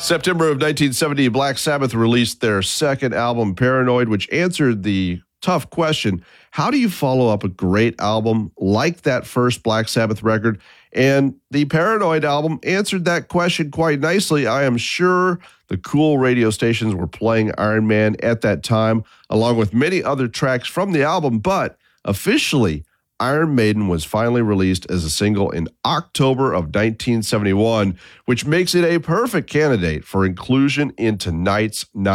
September of 1970, Black Sabbath released their second album, Paranoid, which answered the tough question, how do you follow up a great album like that first Black Sabbath record? And the Paranoid album answered that question quite nicely. I am sure the cool radio stations were playing Iron Man at that time, along with many other tracks from the album, but officially, Iron Maiden was finally released as a single in October of 1971, which makes it a perfect candidate for inclusion in tonight's